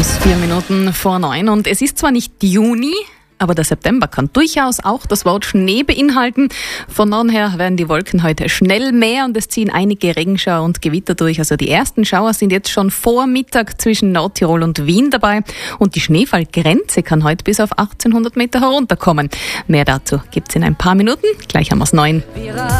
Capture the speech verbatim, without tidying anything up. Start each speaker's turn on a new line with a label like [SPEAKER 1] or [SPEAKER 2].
[SPEAKER 1] ist vier Minuten vor neun und es ist zwar nicht Juni, aber der September kann durchaus auch das Wort Schnee beinhalten. Von Norden her werden die Wolken heute schnell mehr und es ziehen einige Regenschauer und Gewitter durch. Also die ersten Schauer sind jetzt schon vor Mittag zwischen Nordtirol und Wien dabei und die Schneefallgrenze kann heute bis auf achtzehnhundert Meter herunterkommen. Mehr dazu gibt's in ein paar Minuten. Gleich haben wir's neun.